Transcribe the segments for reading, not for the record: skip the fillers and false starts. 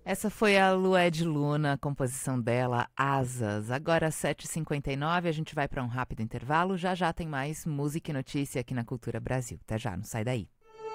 Essa foi a Lued Luna, a composição dela, Asas. Agora, às 7h59, a gente vai para um rápido intervalo. Já já tem mais música e notícia aqui na Cultura Brasil. Até já, não sai daí.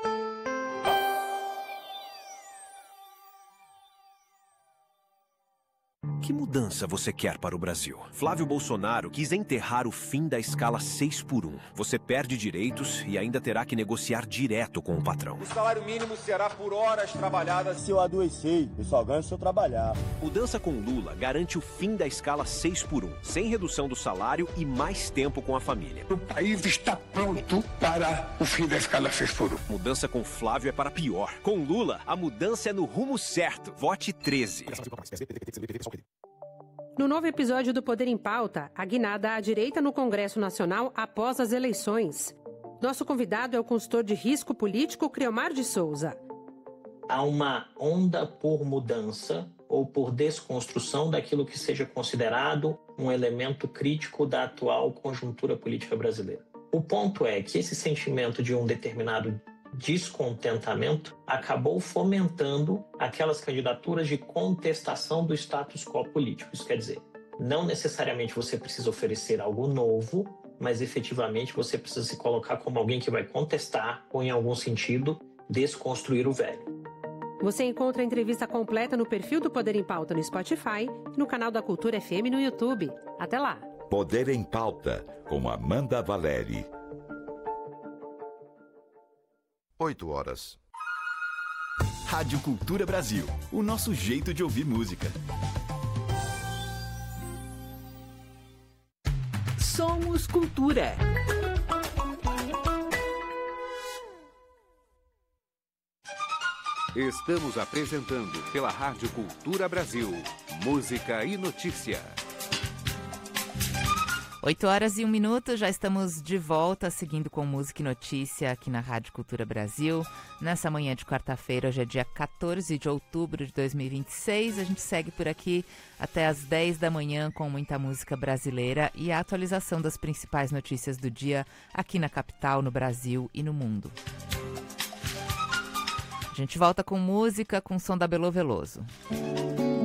Que mudança você quer para o Brasil? Flávio Bolsonaro quis enterrar o fim da escala 6x1. Você perde direitos e ainda terá que negociar direto com o patrão. O salário mínimo será por horas trabalhadas. Se eu adoecer, eu só ganho se eu trabalhar. Mudança com Lula garante o fim da escala 6x1, sem redução do salário e mais tempo com a família. O país está pronto para o fim da escala 6x1. Mudança com Flávio é para pior. Com Lula, a mudança é no rumo certo. Vote 13. No novo episódio do Poder em Pauta, a guinada à direita no Congresso Nacional após as eleições. Nosso convidado é o consultor de risco político Criomar de Souza. Há uma onda por mudança ou por desconstrução daquilo que seja considerado um elemento crítico da atual conjuntura política brasileira. O ponto é que esse sentimento de um determinado descontentamento acabou fomentando aquelas candidaturas de contestação do status quo político. Isso quer dizer, não necessariamente você precisa oferecer algo novo, mas efetivamente você precisa se colocar como alguém que vai contestar ou, em algum sentido, desconstruir o velho. Você encontra a entrevista completa no perfil do Poder em Pauta no Spotify e no canal da Cultura FM no YouTube. Até lá! Poder em Pauta, com Amanda Valeri. 8h. Rádio Cultura Brasil, o nosso jeito de ouvir música. Somos Cultura. Estamos apresentando pela Rádio Cultura Brasil, música e notícia. 8h01, já estamos de volta, seguindo com música e notícia aqui na Rádio Cultura Brasil. Nessa manhã de quarta-feira, hoje é dia 14 de outubro de 2026. A gente segue por aqui até às 10 da manhã com muita música brasileira e a atualização das principais notícias do dia aqui na capital, no Brasil e no mundo. A gente volta com música, com o som da Belo Veloso.